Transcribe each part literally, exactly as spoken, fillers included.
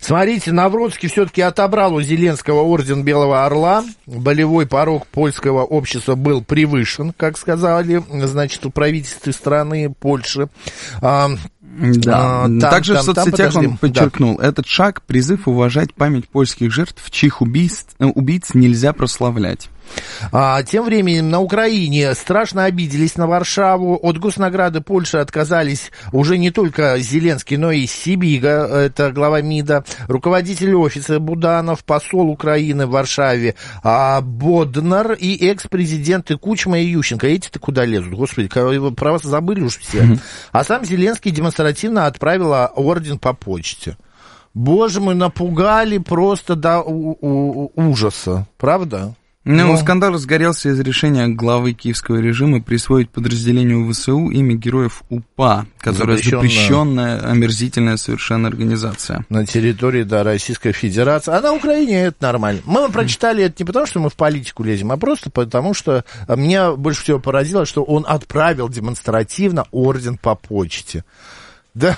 Смотрите, Навроцкий все-таки отобрал у Зеленского орден Белого Орла. Болевой порог польского общества был превышен, как сказали, значит, у правительства страны Польши. А, да. а, там, Также там, в соцсетях там, он подчеркнул, да. Этот шаг — призыв уважать память польских жертв, чьих убийц, убийц нельзя прославлять. А, тем временем на Украине страшно обиделись на Варшаву. От госнаграды Польши отказались уже не только Зеленский, но и Сибига, это глава МИДа, руководитель офиса Буданов, посол Украины в Варшаве а, Боднар и экс-президенты Кучма и Ющенко. Эти-то куда лезут? Господи, про вас забыли уж все. Mm-hmm. А сам Зеленский демонстративно отправил орден по почте. Боже мой, напугали просто до у- у- ужаса. Правда? Ну, Но... скандал разгорелся из решения главы киевского режима присвоить подразделению ВСУ имя героев УПА, которая запрещенная, запрещенная омерзительная совершенно организация. На территории, да, Российской Федерации. А на Украине это нормально. Мы прочитали это не потому, что мы в политику лезем, а просто потому, что меня больше всего поразило, что он отправил демонстративно орден по почте. Да,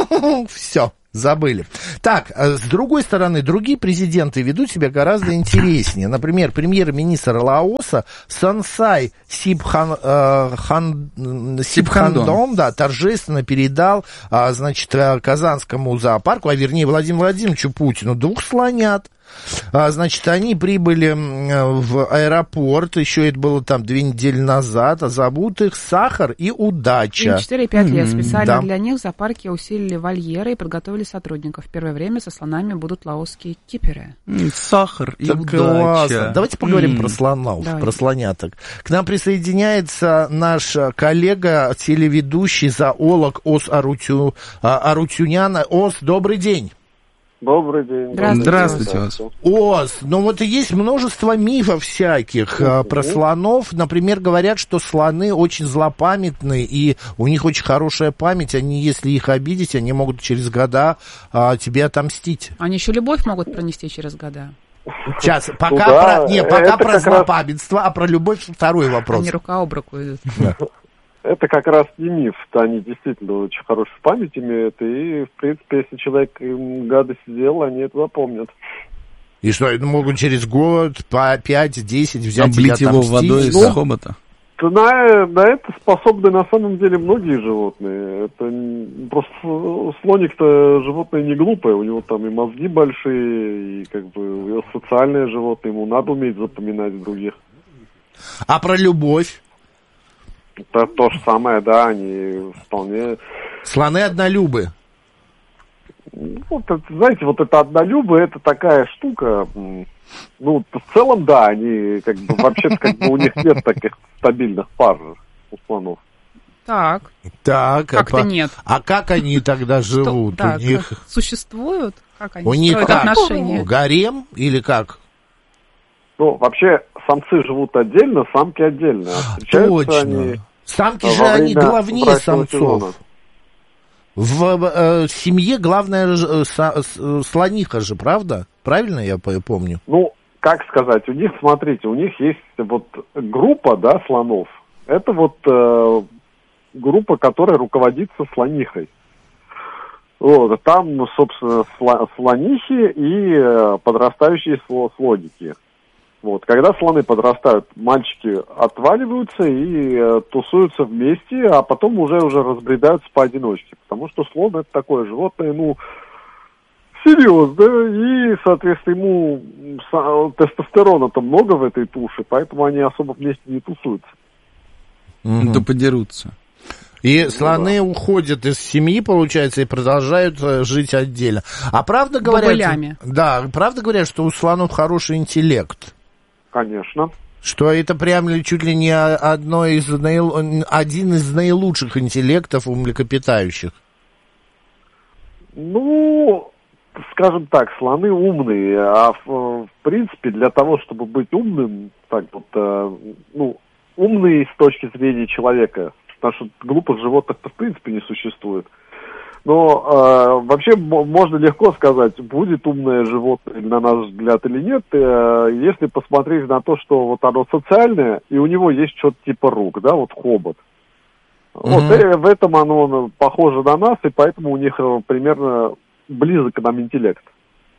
все. Забыли. Так, с другой стороны, другие президенты ведут себя гораздо интереснее. Например, премьер-министр Лаоса Сансай Сипхан, э, хан, Сипхандом да, торжественно передал, а, значит, Казанскому зоопарку, а вернее Владимиру Владимировичу Путину, двух слонят. А, значит, они прибыли в аэропорт, еще это было там две недели назад, а зовут их Сахар и Удача. Им четыре-пять лет. Специально да. для них в зоопарке усилили вольеры и подготовили сотрудников. В первое время со слонами будут лаосские киперы. Сахар и так Удача. Классно. Давайте поговорим mm. про слонов, Давай. про слоняток. К нам присоединяется наш коллега, телеведущий, зоолог Ос Арутю, Арутюнян. Ос, добрый день. Добрый день. Здравствуйте, Здравствуйте вас. Ос, ну вот есть множество мифов всяких uh-huh. про слонов. Например, говорят, что слоны очень злопамятные, и у них очень хорошая память. Они, если их обидеть, они могут через года а, тебе отомстить. Они еще любовь могут пронести через года. Сейчас, пока, ну, да, про, не, пока про злопамятство, раз... а про любовь второй вопрос. Они рука об руку идут. Это как раз не миф, они действительно очень хорошую память имеют, и, в принципе, если человек им гадость сделал, они это запомнят. И что, могут через год, по пять-десять взять облить и его водой из ну, хобота? На, на это способны на самом деле многие животные. Это просто слоник-то животное не глупое, у него там и мозги большие, и как бы социальное животное, ему надо уметь запоминать других. А про любовь? Это то же самое, да, они вполне... Слоны однолюбы. Вот, это, знаете, вот это однолюбы, это такая штука, ну, в целом, да, они, как бы, вообще-то, как бы, у них нет таких стабильных пар у слонов. Так. Так, как-то а, нет. А как они тогда живут? Что, у них... Существуют? Как они у них строят как? отношения? Гарем или как? Ну, вообще, самцы живут отдельно, самки отдельно. Точно. Они самки же, они главнее самцов. сезона. В э, семье главная э, со, э, слониха же, правда? Правильно я помню? Ну, как сказать, у них, смотрите, у них есть вот группа, да, слонов. Это вот э, группа, которая руководится слонихой. Вот, там, ну, собственно, слонихи и э, подрастающие слоники. Вот, когда слоны подрастают, мальчики отваливаются и э, тусуются вместе, а потом уже уже разбредаются поодиночке, потому что слон это такое животное, ну, серьезное, и, соответственно, ему тестостерона-то много в этой туше, поэтому они особо вместе не тусуются. Угу. То подерутся. И слоны ну, да. уходят из семьи, получается, и продолжают жить отдельно. А правда говорят... Бобылями. Да, правда говорят, что у слонов хороший интеллект? Конечно. Что это прям чуть ли не одно из наил... один из наилучших интеллектов у млекопитающих? Ну, скажем так, слоны умные, а в, в принципе для того, чтобы быть умным, так вот, э, ну, умный с точки зрения человека, потому что глупых животных-то в принципе не существует. Но э, вообще можно легко сказать, будет умное животное, на наш взгляд, или нет, э, если посмотреть на то, что вот оно социальное, и у него есть что-то типа рук, да, вот хобот. Mm-hmm. Вот и в этом оно похоже на нас, и поэтому у них примерно близок к нам интеллект.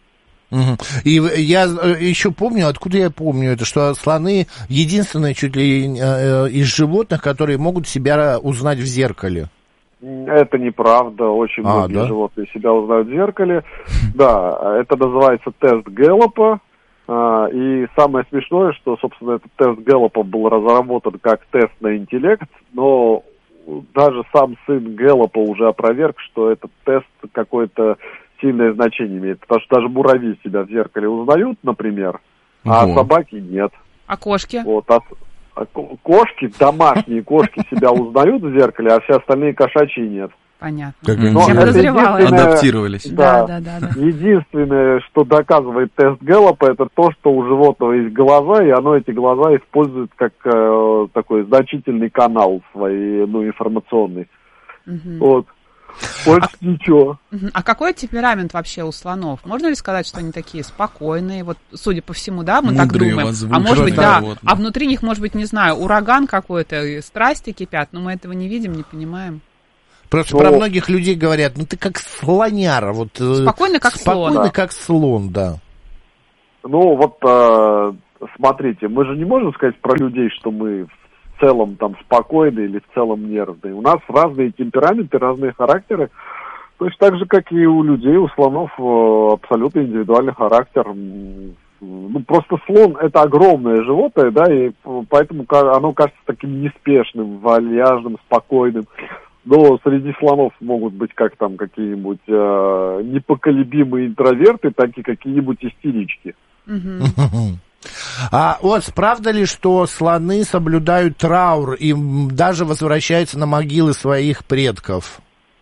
Угу. И я еще помню, откуда я помню это, что слоны единственные чуть ли из животных, которые могут себя узнать в зеркале. Это неправда, очень а, многие да? животные себя узнают в зеркале. Да, это называется тест Гэллопа. И самое смешное, что, собственно, этот тест Гэллопа был разработан как тест на интеллект, но даже сам сын Гэллопа уже опроверг, что этот тест какое-то сильное значение имеет. Потому что даже муравьи себя в зеркале узнают, например, а вот. собаки нет. А кошки? Вот, а, а кошки, домашние кошки себя узнают в зеркале, а все остальные кошачьи нет. Понятно. Как адаптировались. Да, да, да, да. Единственное, что доказывает тест Гэллопа, это то, что у животного есть глаза, и оно эти глаза использует как э, такой значительный канал свой, ну, информационный. Угу. Вот. Больше а, ничего. А какой темперамент вообще у слонов? Можно ли сказать, что они такие спокойные? Вот, судя по всему, да, мы Мудрые, так думаем. А может быть, да. Вот, а внутри них, может быть, не знаю, ураган какой-то, и страсти кипят, но мы этого не видим, не понимаем. Просто но... про многих людей говорят, ну ты как слоняра. Вот, спокойно, как спокойно, слон. Спокойно, как слон, да. Ну, вот, э, смотрите, мы же не можем сказать про людей, что мы в целом там спокойные или в целом нервные. У нас разные темпераменты, разные характеры. Точно так же, как и у людей, у слонов абсолютно индивидуальный характер. Ну, просто слон – это огромное животное, да, и поэтому оно кажется таким неспешным, вальяжным, спокойным. Но среди слонов могут быть как там какие-нибудь э, непоколебимые интроверты, так и какие-нибудь истерички. Mm-hmm. А вот правда ли, что слоны соблюдают траур и даже возвращаются на могилы своих предков?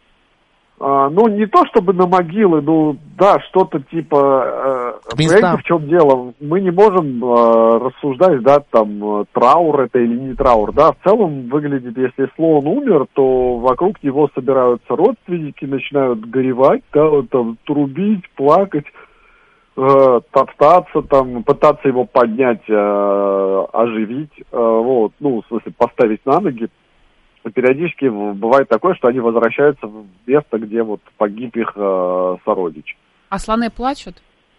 А, ну, не то чтобы на могилы, ну, да, что-то типа... Э, понимаете, в чем дело? Мы не можем э, рассуждать, да, там, траур это или не траур, да. В целом выглядит, если слон умер, то вокруг него собираются родственники, начинают горевать, да, вот, там, трубить, плакать, э, топтаться, там, пытаться его поднять, э, оживить, э, вот, ну, в смысле, поставить на ноги. Периодически бывает такое, что они возвращаются в место, где вот погиб их э, сородич. А слоны плачут?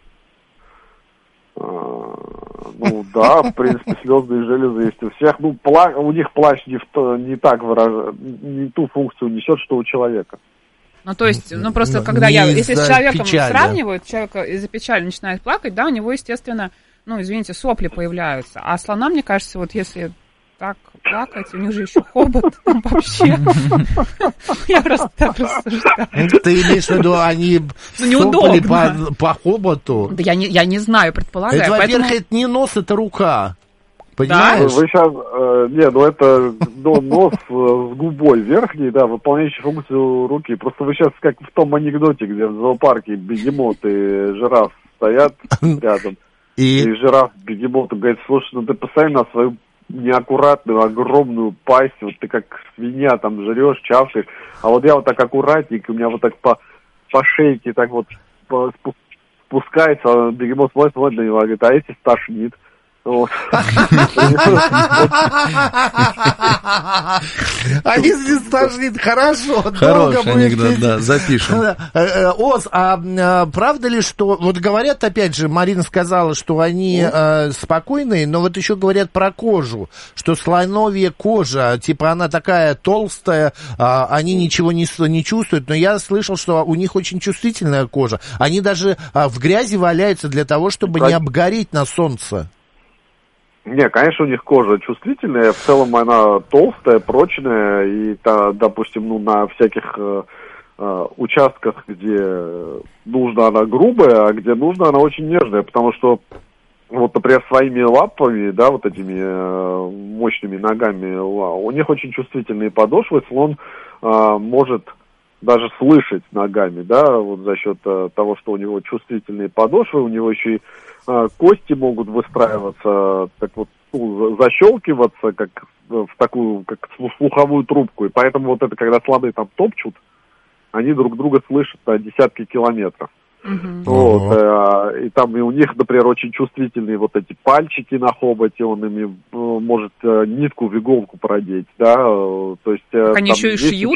А, ну да, в принципе, слезные железы есть у всех. Ну, пла- у них плач не, в, не так выражает, не ту функцию несет, что у человека. Ну, то есть, ну, просто, ну, когда я, если с человеком печали, сравнивают, человек из-за печали начинает плакать, да, у него, естественно, ну, извините, сопли появляются. А слона, мне кажется, вот если... так плакать, у них же еще хобот там вообще. Я просто так рассуждаю. Ты имеешь в виду, они сопли по, по хоботу? Да я не, я не знаю, предполагаю. Это, во-первых, поэтому... это не нос, это рука. Понимаешь? Да? Вы сейчас, э, не, ну это ну, нос с губой верхней, да, выполняющий функцию руки. Просто вы сейчас как в том анекдоте, где в зоопарке бегемот и жираф стоят рядом. И, и жираф бегемоту говорит: слушай, ну ты посмотри на свою неаккуратную, огромную пасть, вот ты как свинья там жрешь, чавкаешь, а вот я вот так аккуратненько, у меня вот так по, по шейке так вот по, спускается, а бегемот смотрит, смотрит на него, говорит, а если стошнит? Вот. А если стошнит, хорошо. Хороший анекдот, да, запишем. Оз, а правда ли, что... Вот говорят, опять же, Марина сказала, что они спокойные, но вот еще говорят про кожу, что слоновья кожа, типа она такая толстая, они ничего не, не чувствуют, но я слышал, что у них очень чувствительная кожа. Они даже в грязи валяются для того, чтобы не обгореть на солнце. Не, конечно, у них кожа чувствительная, в целом она толстая, прочная, и, та, допустим, ну, на всяких э, э, участках, где нужно, она грубая, а где нужно, она очень нежная, потому что, вот, например, своими лапами, да, вот этими э, мощными ногами, у них очень чувствительные подошвы, слон э, может даже слышать ногами, да, вот за счет э, того, что у него чувствительные подошвы, у него еще и кости могут выстраиваться, так вот, ну, защелкиваться, как в такую, как слуховую трубку. И поэтому вот это, когда слоны там топчут, они друг друга слышат на десятки километров. Uh-huh. Вот, uh-huh. И там и у них, например, очень чувствительные вот эти пальчики на хоботе, он ими может нитку в иголку продеть, да, то есть... Они еще и шьют?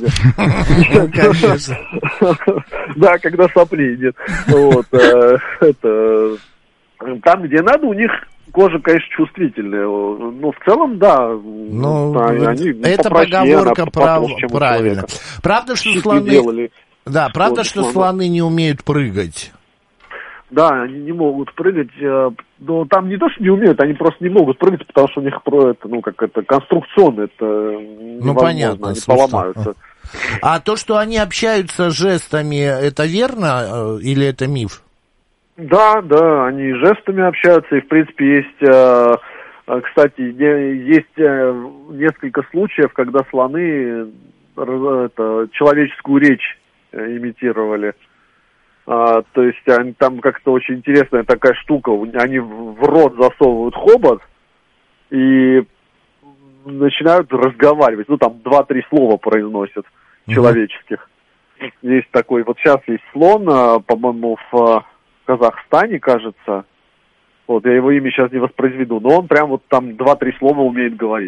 Да, когда соплей нет. Вот, это... Там, где надо, у них кожа, конечно, чувствительная. Но в целом, да. Ну, они, это поговорка прав... правильно. Правда, что слоны... Делали. Да, правда, вот, что слоны. слоны не умеют прыгать? Да, они не могут прыгать. Но там не то, что не умеют, они просто не могут прыгать, потому что у них это, ну, как это, конструкционно, это невозможно, ну, понятно, они слушай, поломаются. А то, что они общаются жестами, это верно или это миф? Да, да, они жестами общаются, и, в принципе, есть, кстати, есть несколько случаев, когда слоны это, человеческую речь имитировали. А, то есть они, там как-то очень интересная такая штука, они в рот засовывают хобот и начинают разговаривать, ну там два-три слова произносят человеческих. Mm-hmm. Есть такой, вот сейчас есть слон, по-моему, в Казахстане, кажется. Вот, я его имя сейчас не воспроизведу, но он прям вот там два-три слова умеет говорить.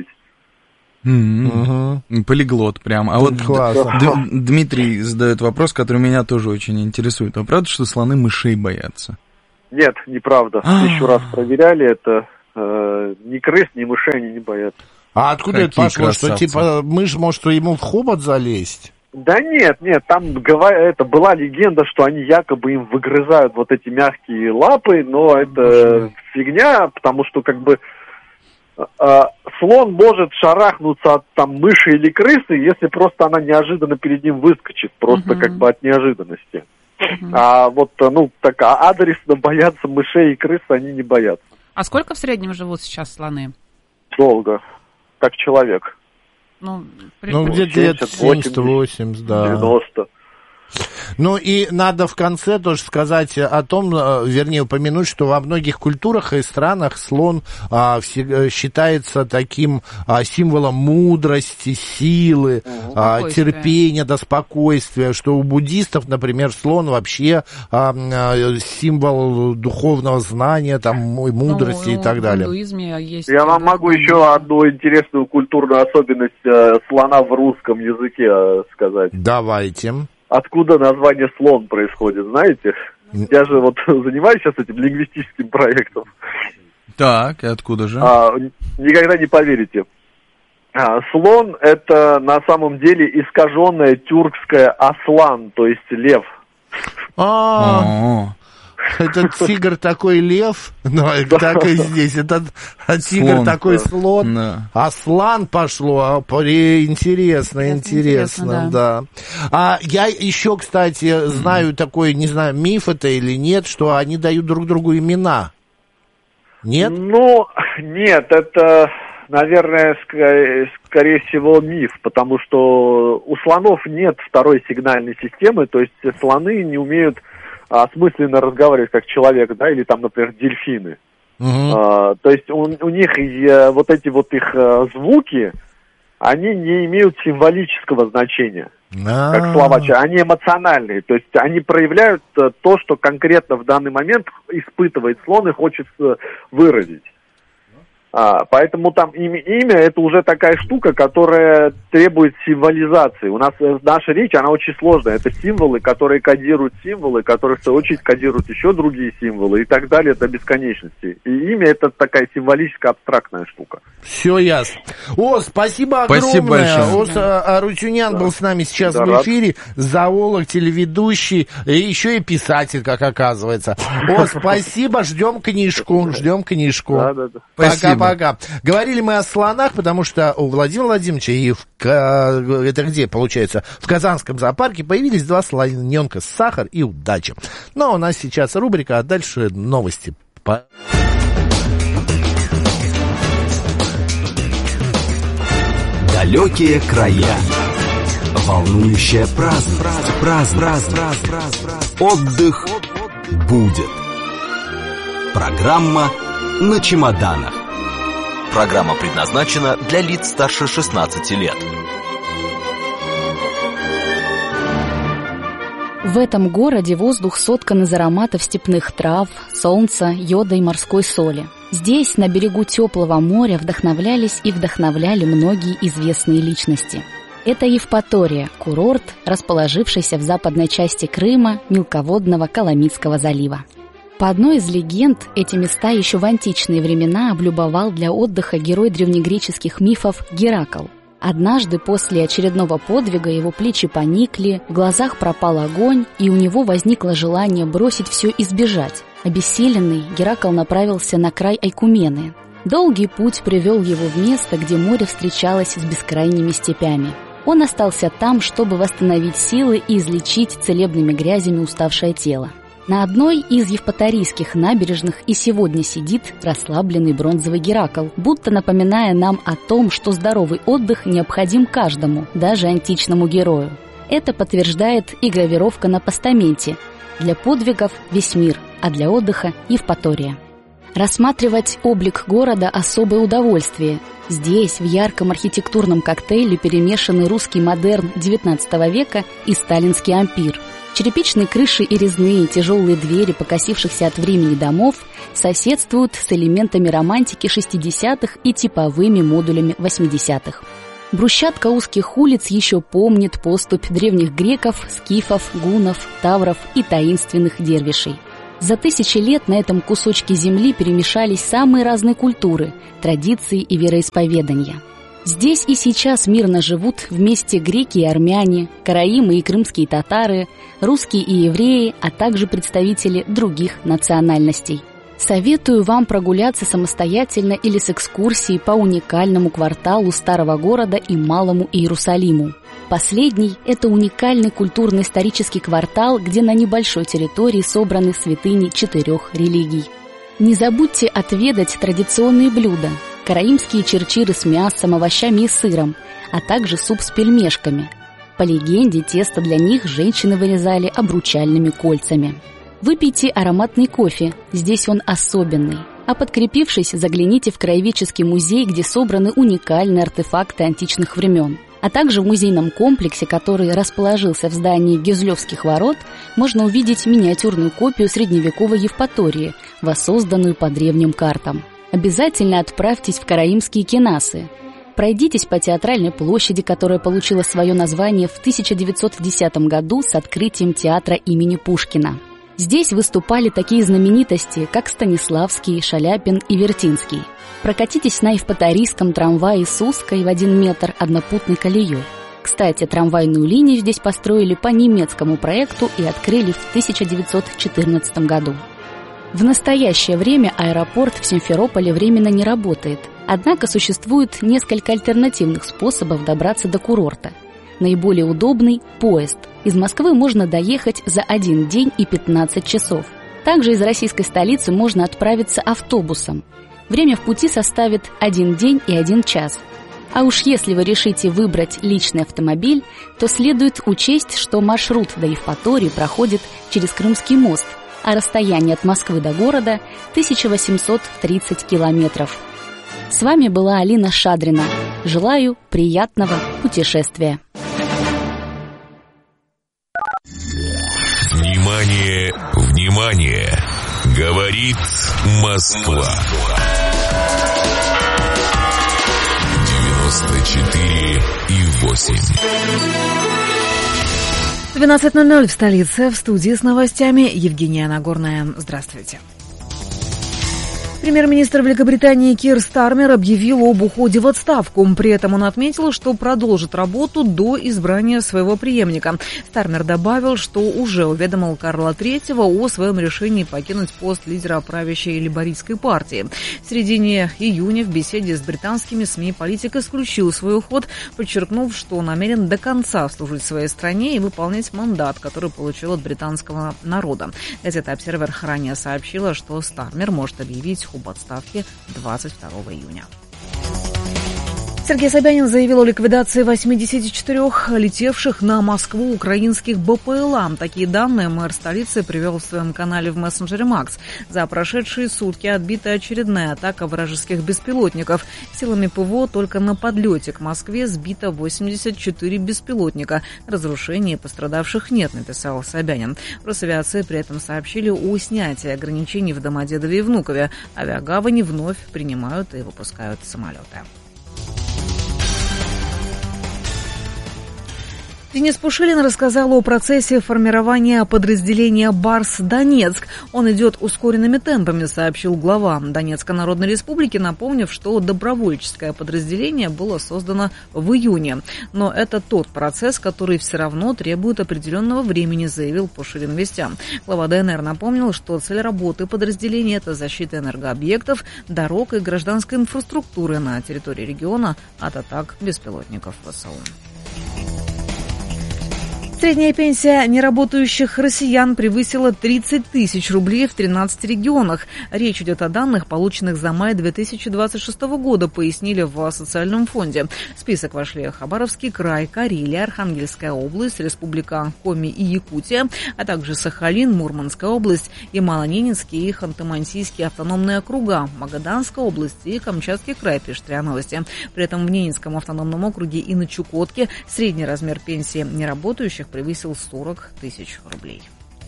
Mm-hmm. Uh-huh. Полиглот прям. А вот Д- Дмитрий задает вопрос, который меня тоже очень интересует. А правда, что слоны мышей боятся? Нет, неправда. Еще раз проверяли это. Э, ни крыс, ни мышей они не боятся. А откуда Какие это пошло? Красавцы. Что типа мышь может ему в хобот залезть? Да нет, нет, там это была легенда, что они якобы им выгрызают вот эти мягкие лапы, но это Боже. фигня, потому что как бы э, слон может шарахнуться от там мыши или крысы, если просто она неожиданно перед ним выскочит, просто uh-huh. как бы от неожиданности. Uh-huh. А вот, ну, так адресно боятся мышей и крыс они не боятся. А сколько в среднем живут сейчас слоны? Долго, как человек. Ну, при... ну где-то лет семьдесят-восемьдесят, да. девяносто. Ну и надо в конце тоже сказать о том, вернее упомянуть, что во многих культурах и странах слон а, все, считается таким а, символом мудрости, силы, а, терпения, да, спокойствия, что у буддистов, например, слон вообще а, символ духовного знания, там, мудрости ну, и так далее. Есть Я вам могу еще одну интересную культурную особенность э, слона в русском языке э, сказать. Давайте. Откуда название слон происходит, знаете? Я же вот занимаюсь сейчас этим лингвистическим проектом. Так, и откуда же? А, никогда не поверите. А, слон – это на самом деле искаженное тюркское аслан, то есть лев. А-а-а. Это тигр такой лев, но так и здесь. Это тигр такой слон, а слон пошло. Интересно, интересно, да. А я еще, кстати, знаю такой, не знаю, миф это или нет, что они дают друг другу имена. Нет? Ну, нет, это, наверное, скорее, скорее всего, миф, потому что у слонов нет второй сигнальной системы, то есть слоны не умеют осмысленно разговаривать как человек, да, или там, например, дельфины. Uh-huh. А, то есть у, у них и, вот эти вот их а, звуки, они не имеют символического значения, uh-huh. как слова, они эмоциональные, то есть они проявляют то, что конкретно в данный момент испытывает слон и хочет выразить. А, поэтому там имя, имя это уже такая штука, которая требует символизации. У нас наша речь, она очень сложная. Это символы, которые кодируют символы, которые в свою очередь кодируют еще другие символы и так далее до бесконечности. И имя это такая символическая абстрактная штука. Все ясно. О, спасибо огромное. Спасибо большое. Ос Арутюнян да. был с нами сейчас да, в эфире. Рад. Зоолог, телеведущий, и еще и писатель, как оказывается. О, спасибо, ждем книжку. Ждем книжку. Да, да, да. Спасибо. Пока. Говорили мы о слонах, потому что у Владимира Владимировича и в, это где, получается, в Казанском зоопарке появились два слоненка, Сахар и Удача. Но у нас сейчас рубрика, а дальше новости. Далекие края. Волнующая праздность. Праздность. Праздность. Отдых будет. Программа на чемоданах. Программа предназначена для лиц старше шестнадцати лет. В этом городе воздух соткан из ароматов степных трав, солнца, йода и морской соли. Здесь, на берегу теплого моря, вдохновлялись и вдохновляли многие известные личности. Это Евпатория, курорт, расположившийся в западной части Крыма, мелководного Коломийского залива. По одной из легенд, эти места еще в античные времена облюбовал для отдыха герой древнегреческих мифов Геракл. Однажды после очередного подвига его плечи поникли, в глазах пропал огонь, и у него возникло желание бросить все и сбежать. Обессиленный, Геракл направился на край Айкумены. Долгий путь привел его в место, где море встречалось с бескрайними степями. Он остался там, чтобы восстановить силы и излечить целебными грязями уставшее тело. На одной из евпаторийских набережных и сегодня сидит расслабленный бронзовый Геракл, будто напоминая нам о том, что здоровый отдых необходим каждому, даже античному герою. Это подтверждает и гравировка на постаменте. Для подвигов весь мир, а для отдыха Евпатория. Рассматривать облик города – особое удовольствие. Здесь, в ярком архитектурном коктейле, перемешаны русский модерн девятнадцатого века и сталинский ампир. Черепичные крыши и резные тяжелые двери покосившихся от времени домов соседствуют с элементами романтики шестидесятых и типовыми модулями восьмидесятых. Брусчатка узких улиц еще помнит поступь древних греков, скифов, гуннов, тавров и таинственных дервишей. За тысячи лет на этом кусочке земли перемешались самые разные культуры, традиции и вероисповедания. Здесь и сейчас мирно живут вместе греки и армяне, караимы и крымские татары, русские и евреи, а также представители других национальностей. Советую вам прогуляться самостоятельно или с экскурсией по уникальному кварталу Старого города и Малому Иерусалиму. Последний – это уникальный культурно-исторический квартал, где на небольшой территории собраны святыни четырех религий. Не забудьте отведать традиционные блюда – караимские чирчиры с мясом, овощами и сыром, а также суп с пельмешками. По легенде, тесто для них женщины вырезали обручальными кольцами. Выпейте ароматный кофе, здесь он особенный. А подкрепившись, загляните в краеведческий музей, где собраны уникальные артефакты античных времен. А также в музейном комплексе, который расположился в здании Гюзлевских ворот, можно увидеть миниатюрную копию средневековой Евпатории, воссозданную по древним картам. Обязательно отправьтесь в караимские кенасы. Пройдитесь по Театральной площади, которая получила свое название в тысяча девятьсот десятом году с открытием театра имени Пушкина. Здесь выступали такие знаменитости, как Станиславский, Шаляпин и Вертинский. Прокатитесь на евпаторийском трамвае с узкой в один метр однопутной колеей. Кстати, трамвайную линию здесь построили по немецкому проекту и открыли в тысяча девятьсот четырнадцатом году. В настоящее время аэропорт в Симферополе временно не работает, однако существует несколько альтернативных способов добраться до курорта. Наиболее удобный – поезд. Из Москвы можно доехать за один день и пятнадцать часов. Также из российской столицы можно отправиться автобусом. Время в пути составит один день и один час. А уж если вы решите выбрать личный автомобиль, то следует учесть, что маршрут до Евпатории проходит через Крымский мост, а расстояние от Москвы до города – тысяча восемьсот тридцать километров. С вами была Алина Шадрина. Желаю приятного путешествия. Внимание, внимание! Говорит Москва. девяносто четыре и восемь. двенадцать ноль ноль в столице. В студии с новостями Евгения Нагорная. Здравствуйте. Премьер-министр Великобритании Кир Стармер объявил об уходе в отставку. При этом он отметил, что продолжит работу до избрания своего преемника. Стармер добавил, что уже уведомил Карла третьего о своем решении покинуть пост лидера правящей лейбористской партии. В середине июня в беседе с британскими СМИ политик исключил свой уход, подчеркнув, что намерен до конца служить своей стране и выполнять мандат, который получил от британского народа. Газета «Обсервер» ранее сообщила, что Стармер может объявить об отставке двадцать второго июня. Сергей Собянин заявил о ликвидации восьмидесяти четырёх летевших на Москву украинских БПЛА. Такие данные мэр столицы привел в своем канале в мессенджере Макс. За прошедшие сутки отбита очередная атака вражеских беспилотников. Силами ПВО только на подлете к Москве сбито восемьдесят четыре беспилотника. Разрушений и пострадавших нет, написал Собянин. В Росавиации при этом сообщили о снятии ограничений в Домодедове и Внукове. Авиагавани вновь принимают и выпускают самолеты. Денис Пушилин рассказал о процессе формирования подразделения «Барс Донецк». Он идет ускоренными темпами, сообщил глава Донецкой Народной Республики, напомнив, что добровольческое подразделение было создано в июне. Но это тот процесс, который все равно требует определенного времени, заявил Пушилин вестям. Глава ДНР напомнил, что цель работы подразделения – это защита энергообъектов, дорог и гражданской инфраструктуры на территории региона от атак беспилотников ВСУ. Средняя пенсия неработающих россиян превысила тридцать тысяч рублей в тринадцати регионах. Речь идет о данных, полученных за май две тысячи двадцать шестого года, пояснили в социальном фонде. В список вошли Хабаровский край, Карелия, Архангельская область, Республика Коми и Якутия, а также Сахалин, Мурманская область, Ямало-Ненецкий и Ханты-Мансийские автономные округа, Магаданская область и Камчатский край, пишет РИА Новости. При этом в Ненецком автономном округе и на Чукотке средний размер пенсии неработающих превысил сорок тысяч рублей.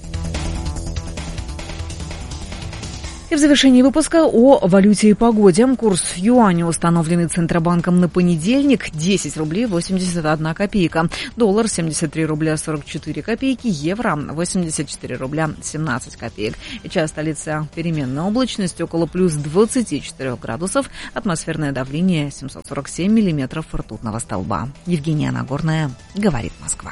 И в завершении выпуска о валюте и погоде. Курс юаня, установленный Центробанком на понедельник, десять рублей восемьдесят одна копейка. Доллар семьдесят три рубля сорок четыре копейки. Евро восемьдесят четыре рубля семнадцать копеек. Сейчас столица переменная облачность около плюс двадцати четырёх градусов. Атмосферное давление семьсот сорок семь миллиметров ртутного столба. Евгения Нагорная, говорит Москва.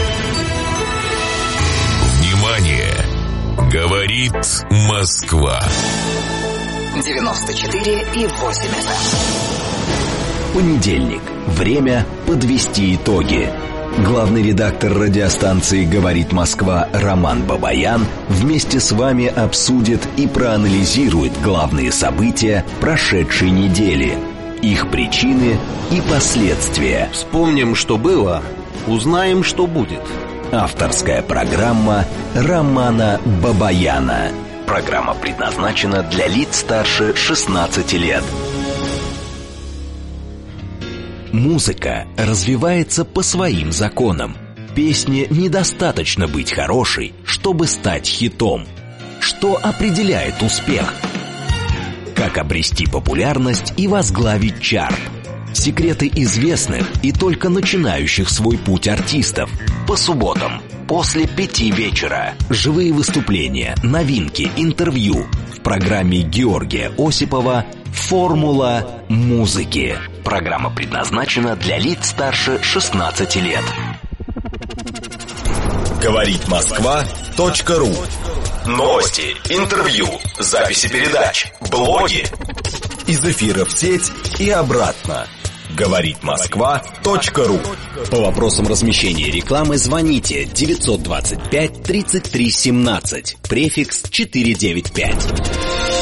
Внимание! Говорит Москва. девяносто четыре и восемь эф эм. Понедельник. Время подвести итоги. Главный редактор радиостанции «Говорит Москва» Роман Бабаян вместе с вами обсудит и проанализирует главные события прошедшей недели, их причины и последствия. Вспомним, что было, узнаем, что будет. Авторская программа Романа Бабаяна. Программа предназначена для лиц старше шестнадцати лет. Музыка развивается по своим законам. Песне недостаточно быть хорошей, чтобы стать хитом. Что определяет успех? Как обрести популярность и возглавить чарт? Секреты известных и только начинающих свой путь артистов. По субботам после пяти вечера. Живые выступления, новинки, интервью. В программе Георгия Осипова «Формула музыки». Программа предназначена для лиц старше шестнадцати лет. Говорит Москва точка ру. Новости, интервью, записи передач, блоги. Из эфира в сеть и обратно. Говорит Москва точка ру. По вопросам размещения рекламы звоните девятьсот двадцать пять тридцать три семнадцать, префикс четыреста девяносто пять.